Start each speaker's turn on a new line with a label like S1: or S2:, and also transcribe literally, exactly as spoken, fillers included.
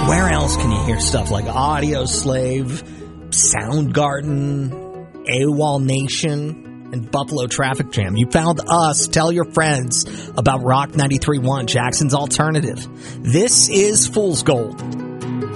S1: Where else can you hear stuff like Audio Slave, Soundgarden, AWOL Nation, and Buffalo Traffic Jam? You found us. Tell your friends about Rock ninety-three point one, Jackson's alternative. This is Fool's Gold.